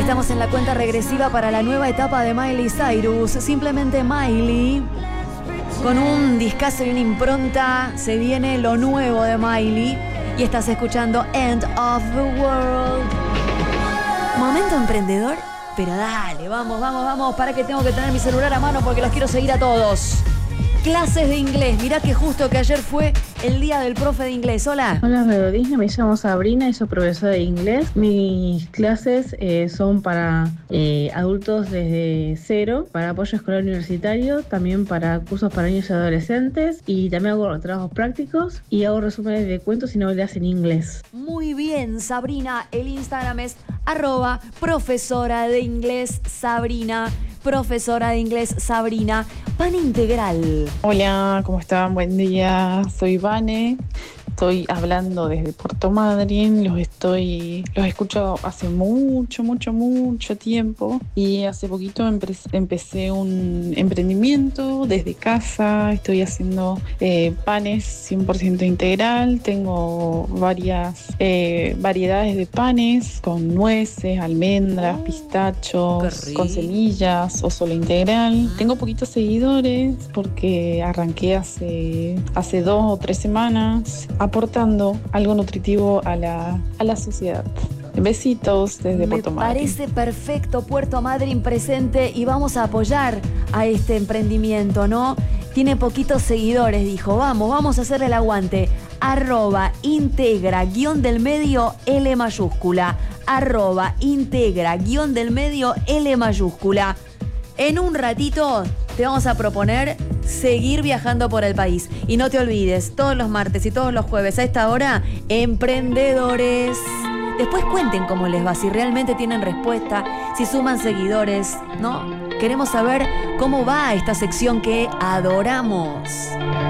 Estamos en la cuenta regresiva para la nueva etapa de Miley Cyrus. Simplemente Miley. Con un discazo y una impronta se viene lo nuevo de Miley. Y estás escuchando End of the World. Momento emprendedor. Pero dale, vamos. Para que tengo que tener mi celular a mano porque los quiero seguir a todos. Clases de inglés. Mirá que justo que ayer fue el día del profe de inglés. Hola. Hola, Radio Disney. Me llamo Sabrina y soy profesora de inglés. Mis clases son para adultos desde 0, para apoyo escolar universitario, también para cursos para niños y adolescentes, y también hago trabajos prácticos y hago resúmenes de cuentos y novelas en inglés. Muy bien, Sabrina. El Instagram es @profesora de inglés Sabrina. Profesora de inglés Sabrina. Pan Integral. Hola, ¿cómo están? Buen día, soy Vane. Estoy hablando desde Puerto Madryn, los escucho hace mucho tiempo y hace poquito empecé un emprendimiento desde casa. Estoy haciendo panes 100% integral. Tengo varias variedades de panes con nueces, almendras, pistachos, con semillas o solo integral. Tengo poquitos seguidores porque arranqué hace 2 o 3 semanas, aportando algo nutritivo a la sociedad. Besitos desde Puerto Madryn. Me parece perfecto, Puerto Madryn presente, y vamos a apoyar a este emprendimiento, ¿no? Tiene poquitos seguidores, dijo. Vamos a hacerle el aguante. @integra _del_medio L mayúscula. @integra _del_medio L mayúscula. En un ratito te vamos a proponer seguir viajando por el país. Y no te olvides, todos los martes y todos los jueves a esta hora, emprendedores. Después cuenten cómo les va, si realmente tienen respuesta, si suman seguidores, ¿no? Queremos saber cómo va esta sección que adoramos.